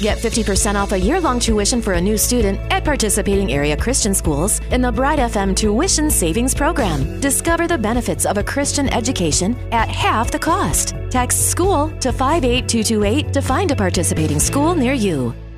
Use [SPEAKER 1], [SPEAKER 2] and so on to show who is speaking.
[SPEAKER 1] Get 50% off a year-long tuition for a new student at participating area Christian schools in the Bright FM Tuition Savings Program. Discover the benefits of a Christian education at half the cost. Text SCHOOL to 58228 to find a participating school near you.